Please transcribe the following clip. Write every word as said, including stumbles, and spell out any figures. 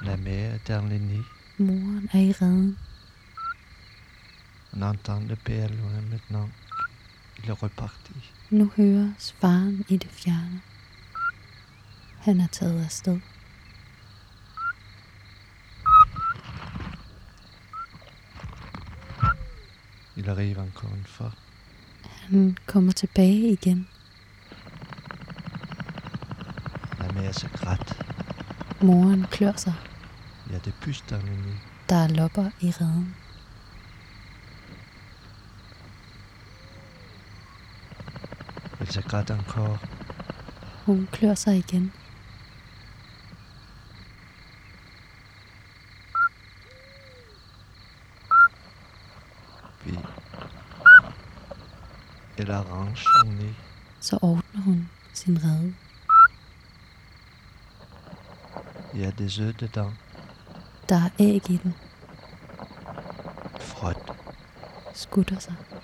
La mère dans le nid. Moren er i reden. On entend le père loin maintenant. Il est reparti. Nu høres faren i det fjerne. Han er taget afsted. Il arrive encore une fois. Han kommer tilbage igen. La mère se gratte. Moren klør sig. Il y a des puces dans le nid. Der er lopper i reden. Elle se gratte encore. Hun klør sig igen. Puis elle arrange son nid. Så ordner hun sin rede. Il y a des œufs dedans. Der er æg i den. Frotte. Skutter sig.